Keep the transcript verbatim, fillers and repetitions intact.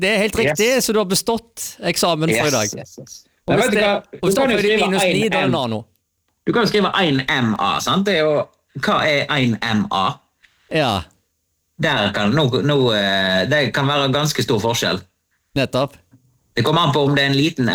Det er helt riktig, Yes. så du har bestått eksamen for i dag. Yes, yes, yes. Og Nei, hvis vet du det, hva? og Du hvis det kan jo er skrive minus ni, da er det en M. nano. Du kan jo skrive en M A, sant? Det er jo, hva er en M A? Ja, Der kan, nå, nå, eh, det kan være ganske stor forskjell. nettopp. Det kommer an på om det er en liten